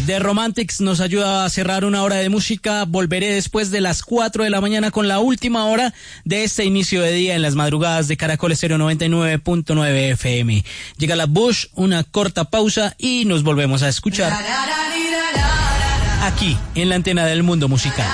The Romantics nos ayuda a cerrar una hora de música. Volveré después de las 4 de la mañana con la última hora de este inicio de día en las madrugadas de Caracol Estéreo 99.9 FM. Llega la Bush, una corta pausa y nos volvemos a escuchar aquí en la antena del mundo musical.